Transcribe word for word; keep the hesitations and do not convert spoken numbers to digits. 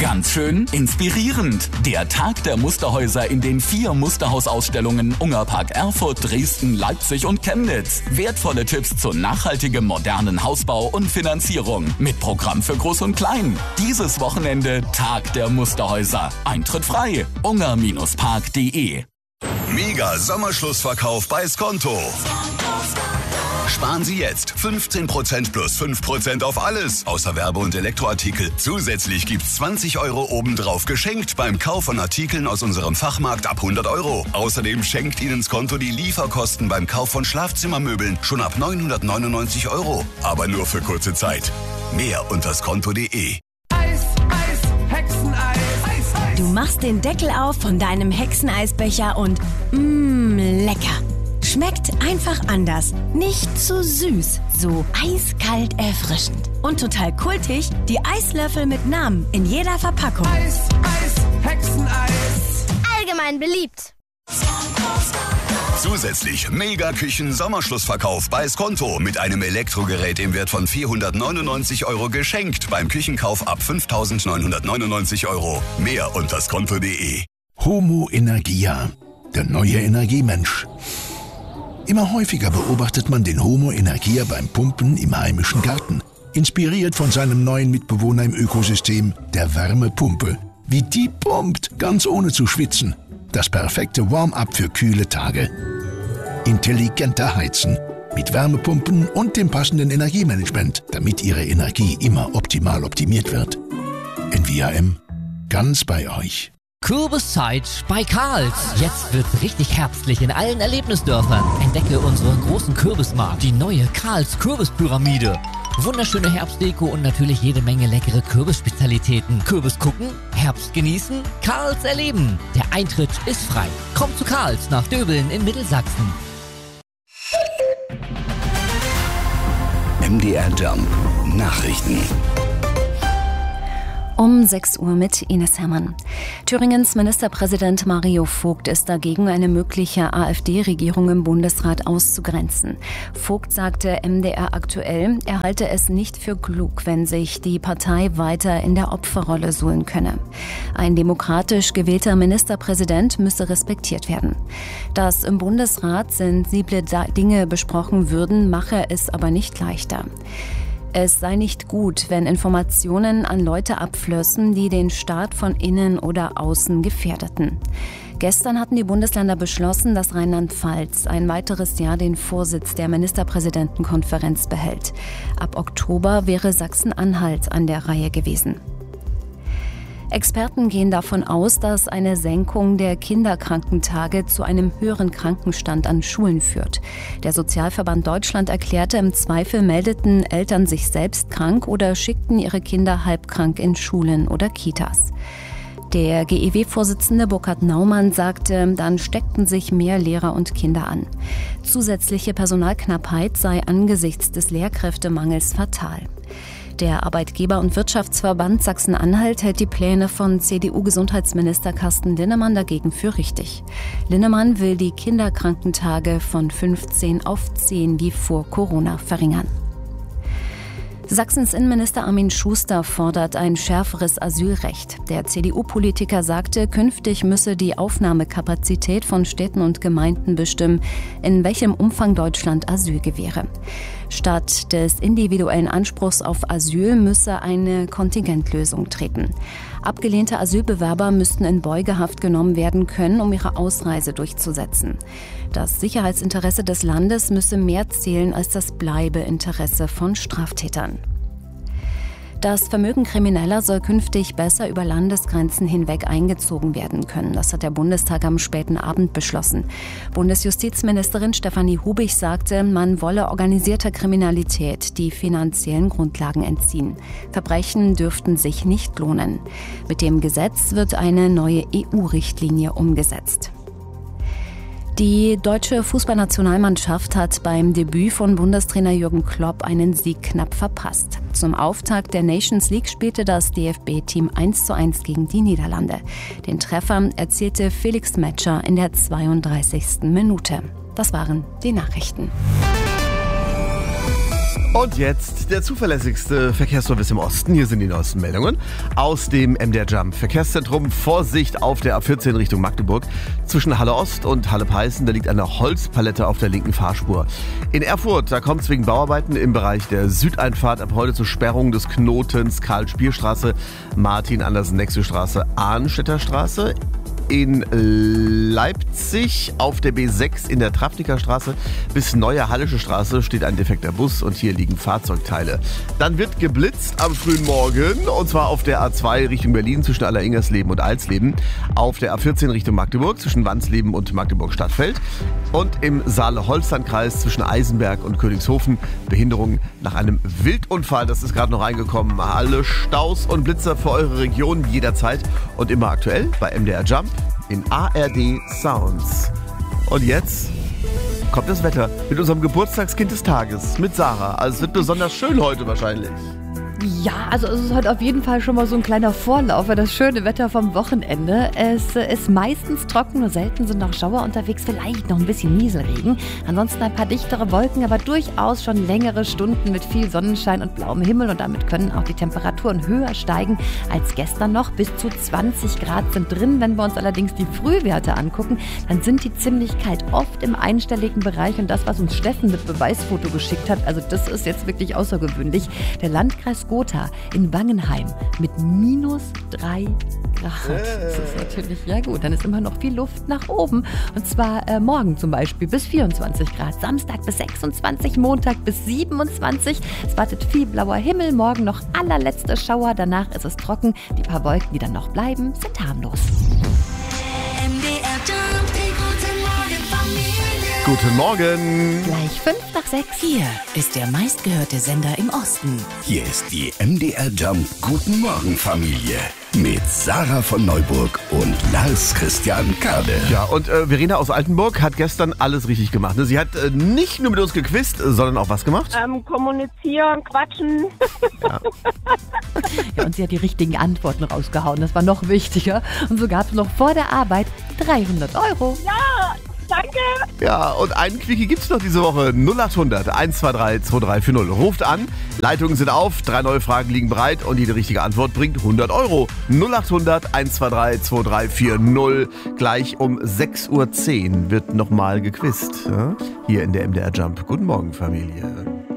Ganz schön inspirierend. Der Tag der Musterhäuser in den vier Musterhausausstellungen Ungerpark Erfurt, Dresden, Leipzig und Chemnitz. Wertvolle Tipps zu nachhaltigem modernen Hausbau und Finanzierung. Mit Programm für Groß und Klein. Dieses Wochenende Tag der Musterhäuser. Eintritt frei. unger Park punkt de. Mega Sommerschlussverkauf bei Skonto. Sparen Sie jetzt fünfzehn Prozent plus fünf Prozent auf alles, außer Werbe- und Elektroartikel. Zusätzlich gibt's zwanzig Euro obendrauf geschenkt beim Kauf von Artikeln aus unserem Fachmarkt ab hundert Euro. Außerdem schenkt Ihnen Skonto die Lieferkosten beim Kauf von Schlafzimmermöbeln schon ab neunhundertneunundneunzig Euro. Aber nur für kurze Zeit. Mehr unter skonto punkt de. Eis, Eis, Hexeneis. Eis, Eis. Du machst den Deckel auf von deinem Hexeneisbecher und mmm, lecker. Schmeckt einfach anders. Nicht zu süß, so eiskalt erfrischend. Und total kultig, die Eislöffel mit Namen in jeder Verpackung. Eis, Eis, Hexeneis. Allgemein beliebt. Zusätzlich Mega-Küchen-Sommerschlussverkauf bei Skonto mit einem Elektrogerät im Wert von vierhundertneunundneunzig Euro geschenkt beim Küchenkauf ab fünftausendneunhundertneunundneunzig Euro. Mehr unter skonto punkt de. Homo Energia, der neue Energiemensch. Immer häufiger beobachtet man den Homo Energia beim Pumpen im heimischen Garten. Inspiriert von seinem neuen Mitbewohner im Ökosystem, der Wärmepumpe. Wie die pumpt, ganz ohne zu schwitzen. Das perfekte Warm-up für kühle Tage. Intelligenter Heizen. Mit Wärmepumpen und dem passenden Energiemanagement, damit Ihre Energie immer optimal optimiert wird. N V A M. Ganz bei euch. Kürbiszeit bei Karls. Jetzt wird's richtig herbstlich in allen Erlebnisdörfern. Entdecke unseren großen Kürbismarkt, die neue Karls Kürbispyramide. Wunderschöne Herbstdeko und natürlich jede Menge leckere Kürbisspezialitäten. Kürbis gucken, Herbst genießen, Karls erleben. Der Eintritt ist frei. Komm zu Karls nach Döbeln in Mittelsachsen. M D R Jump Nachrichten. Um sechs Uhr mit Ines Herrmann. Thüringens Ministerpräsident Mario Vogt ist dagegen, eine mögliche AfD-Regierung im Bundesrat auszugrenzen. Vogt sagte M D R aktuell, er halte es nicht für klug, wenn sich die Partei weiter in der Opferrolle suhlen könne. Ein demokratisch gewählter Ministerpräsident müsse respektiert werden. Dass im Bundesrat sensible Dinge besprochen würden, mache es aber nicht leichter. Es sei nicht gut, wenn Informationen an Leute abflössen, die den Staat von innen oder außen gefährdeten. Gestern hatten die Bundesländer beschlossen, dass Rheinland-Pfalz ein weiteres Jahr den Vorsitz der Ministerpräsidentenkonferenz behält. Ab Oktober wäre Sachsen-Anhalt an der Reihe gewesen. Experten gehen davon aus, dass eine Senkung der Kinderkrankentage zu einem höheren Krankenstand an Schulen führt. Der Sozialverband Deutschland erklärte, im Zweifel meldeten Eltern sich selbst krank oder schickten ihre Kinder halbkrank in Schulen oder Kitas. Der G E W-Vorsitzende Burkhard Naumann sagte, dann steckten sich mehr Lehrer und Kinder an. Zusätzliche Personalknappheit sei angesichts des Lehrkräftemangels fatal. Der Arbeitgeber- und Wirtschaftsverband Sachsen-Anhalt hält die Pläne von C D U-Gesundheitsminister Carsten Linnemann dagegen für richtig. Linnemann will die Kinderkrankentage von fünfzehn auf zehn wie vor Corona verringern. Sachsens Innenminister Armin Schuster fordert ein schärferes Asylrecht. Der C D U-Politiker sagte, künftig müsse die Aufnahmekapazität von Städten und Gemeinden bestimmen, in welchem Umfang Deutschland Asyl gewähre. Statt des individuellen Anspruchs auf Asyl müsse eine Kontingentlösung treten. Abgelehnte Asylbewerber müssten in Beugehaft genommen werden können, um ihre Ausreise durchzusetzen. Das Sicherheitsinteresse des Landes müsse mehr zählen als das Bleibeinteresse von Straftätern. Das Vermögen Krimineller soll künftig besser über Landesgrenzen hinweg eingezogen werden können. Das hat der Bundestag am späten Abend beschlossen. Bundesjustizministerin Stefanie Hubich sagte, man wolle organisierter Kriminalität die finanziellen Grundlagen entziehen. Verbrechen dürften sich nicht lohnen. Mit dem Gesetz wird eine neue E U-Richtlinie umgesetzt. Die deutsche Fußballnationalmannschaft hat beim Debüt von Bundestrainer Jürgen Klopp einen Sieg knapp verpasst. Zum Auftakt der Nations League spielte das D F B-Team eins zu eins gegen die Niederlande. Den Treffer erzielte Felix Metscher in der zweiunddreißigsten Minute. Das waren die Nachrichten. Und jetzt der zuverlässigste Verkehrsservice im Osten. Hier sind die neuesten Meldungen aus dem M D R Jump Verkehrszentrum. Vorsicht auf der A vierzehn Richtung Magdeburg. Zwischen Halle Ost und Halle Peißen, da liegt eine Holzpalette auf der linken Fahrspur. In Erfurt, da kommt es wegen Bauarbeiten im Bereich der Südeinfahrt ab heute zur Sperrung des Knotens Karl-Spier-Straße, Martin-Andersen-Nexö-Straße, Arnstädter Straße. In Leipzig auf der B sechs in der Trafniker-Straße bis Neue Hallische Straße steht ein defekter Bus und hier liegen Fahrzeugteile. Dann wird geblitzt am frühen Morgen und zwar auf der A zwei Richtung Berlin zwischen Alleringersleben und Alsleben, auf der A vierzehn Richtung Magdeburg zwischen Wansleben und Magdeburg-Stadtfeld und im Saale-Holstein-Kreis zwischen Eisenberg und Königshofen Behinderung nach einem Wildunfall. Das ist gerade noch reingekommen. Alle Staus und Blitzer für eure Region jederzeit und immer aktuell bei M D R Jump in A R D Sounds. Und jetzt kommt das Wetter mit unserem Geburtstagskind des Tages, mit Sarah. Also es wird besonders schön heute wahrscheinlich. Ja, also es ist heute auf jeden Fall schon mal so ein kleiner Vorlauf für das schöne Wetter vom Wochenende. Es ist meistens trocken, nur selten sind noch Schauer unterwegs, vielleicht noch ein bisschen Nieselregen. Ansonsten ein paar dichtere Wolken, aber durchaus schon längere Stunden mit viel Sonnenschein und blauem Himmel. Und damit können auch die Temperaturen höher steigen als gestern noch. Bis zu zwanzig Grad sind drin. Wenn wir uns allerdings die Frühwerte angucken, dann sind die ziemlich kalt, oft im einstelligen Bereich. Und das, was uns Steffen mit Beweisfoto geschickt hat, also das ist jetzt wirklich außergewöhnlich. Der Landkreis Gotha in Wangenheim mit minus drei Grad. Das ist natürlich, ja gut, dann ist immer noch viel Luft nach oben. Und zwar äh, morgen zum Beispiel bis vierundzwanzig Grad, Samstag bis sechsundzwanzig, Montag bis siebenundzwanzig. Es wartet viel blauer Himmel, morgen noch allerletzte Schauer, danach ist es trocken. Die paar Wolken, die dann noch bleiben, sind harmlos. M D R Jump, die guten Morgen Familie. Guten Morgen. Gleich fünf nach sechs. Hier ist der meistgehörte Sender im Osten. Hier ist die M D R Jump Guten Morgen Familie mit Sarah von Neuburg und Lars Christian Kade. Ja, und äh, Verena aus Altenburg hat gestern alles richtig gemacht. Sie hat äh, nicht nur mit uns gequizt, sondern auch was gemacht? Ähm, kommunizieren, quatschen. Ja. Ja, und sie hat die richtigen Antworten rausgehauen. Das war noch wichtiger. Und so gab es noch vor der Arbeit dreihundert Euro. Ja, danke. Ja, und einen Quickie gibt's noch diese Woche. null acht hundert eins zwei drei zwei drei vier null. Ruft an, Leitungen sind auf, drei neue Fragen liegen bereit und jede richtige Antwort bringt hundert Euro. null acht hundert eins zwei drei zwei drei vier null. Gleich um sechs Uhr zehn wird nochmal gequizt. Ja? Hier in der M D R Jump. Guten Morgen, Familie.